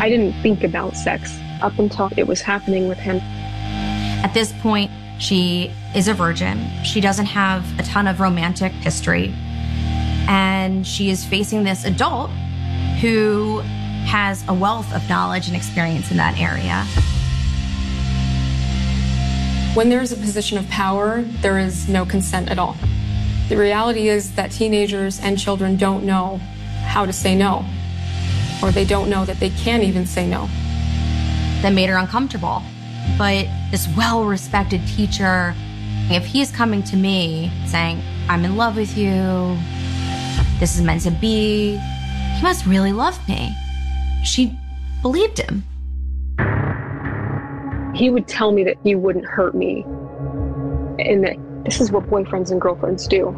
I didn't think about sex up until it was happening with him. At this point, she is a virgin. She doesn't have a ton of romantic history. And she is facing this adult who has a wealth of knowledge and experience in that area. When there's a position of power, there is no consent at all. The reality is that teenagers and children don't know how to say no, or they don't know that they can't even say no. That made her uncomfortable. But this well-respected teacher, if he's coming to me saying, I'm in love with you, this is meant to be, he must really love me. She believed him. He would tell me that he wouldn't hurt me and that this is what boyfriends and girlfriends do.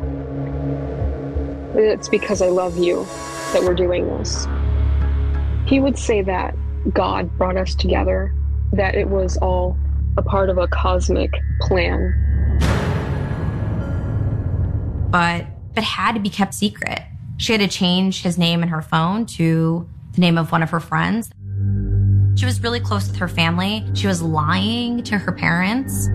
It's because I love you that we're doing this. He would say that God brought us together, that it was all a part of a cosmic plan. But it had to be kept secret. She had to change his name in her phone to the name of one of her friends. She was really close with her family. She was lying to her parents.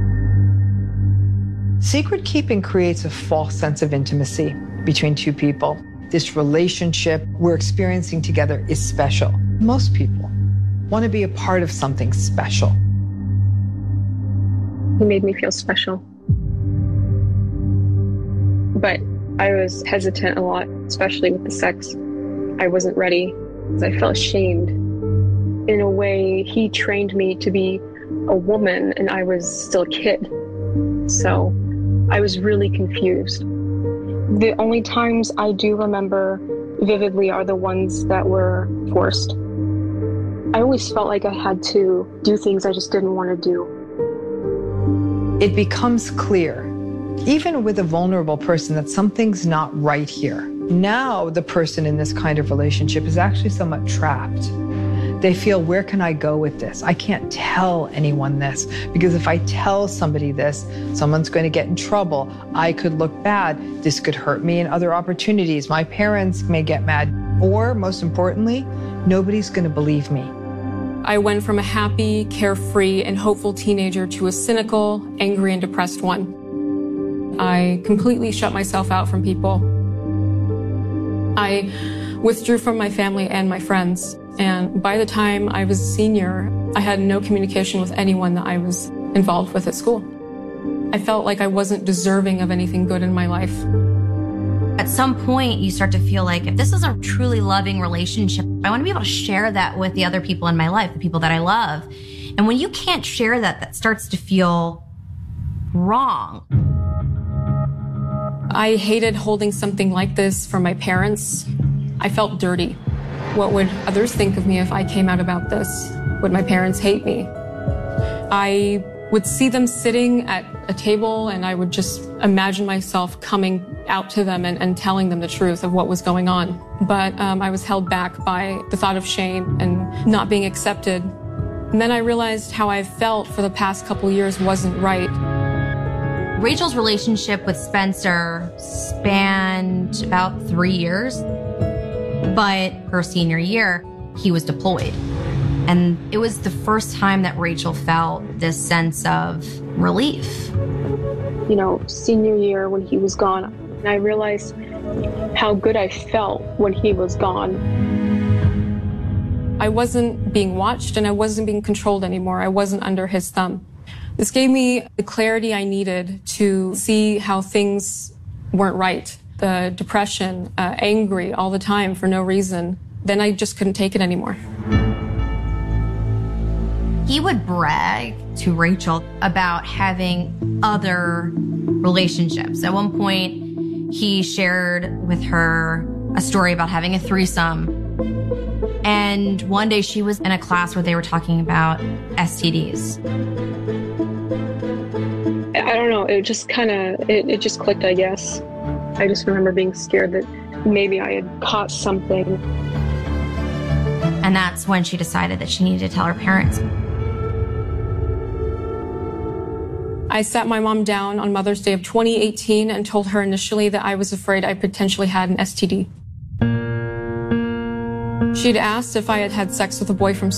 Secret keeping creates a false sense of intimacy between two people. This relationship we're experiencing together is special. Most people want to be a part of something special. He made me feel special. But I was hesitant a lot, especially with the sex. I wasn't ready. I felt ashamed. In a way, he trained me to be a woman, and I was still a kid. So I was really confused. The only times I do remember vividly are the ones that were forced. I always felt like I had to do things I just didn't want to do. It becomes clear, even with a vulnerable person, that something's not right here. Now the person in this kind of relationship is actually somewhat trapped. They feel, where can I go with this? I can't tell anyone this, because if I tell somebody this, someone's going to get in trouble. I could look bad. This could hurt me in other opportunities. My parents may get mad. Or, most importantly, nobody's going to believe me. I went from a happy, carefree, and hopeful teenager to a cynical, angry, and depressed one. I completely shut myself out from people. I withdrew from my family and my friends. And by the time I was a senior, I had no communication with anyone that I was involved with at school. I felt like I wasn't deserving of anything good in my life. At some point, you start to feel like, if this is a truly loving relationship, I want to be able to share that with the other people in my life, the people that I love. And when you can't share that, that starts to feel wrong. I hated holding something like this from my parents. I felt dirty. What would others think of me if I came out about this? Would my parents hate me? I would see them sitting at a table, and I would just imagine myself coming out to them and telling them the truth of what was going on. But I was held back by the thought of shame and not being accepted. And then I realized how I felt for the past couple years wasn't right. Rachel's relationship with Spencer spanned about 3 years. But her senior year, he was deployed. And it was the first time that Rachel felt this sense of relief. You know, senior year when he was gone, I realized how good I felt when he was gone. I wasn't being watched and I wasn't being controlled anymore. I wasn't under his thumb. This gave me the clarity I needed to see how things weren't right. The depression, angry all the time for no reason. Then I just couldn't take it anymore. He would brag to Rachel about having other relationships. At one point, he shared with her a story about having a threesome. And one day she was in a class where they were talking about STDs. I don't know, it just it just clicked, I guess. I just remember being scared that maybe I had caught something. And that's when she decided that she needed to tell her parents. I sat my mom down on Mother's Day of 2018 and told her initially that I was afraid I potentially had an STD. She'd asked if I had had sex with a boy from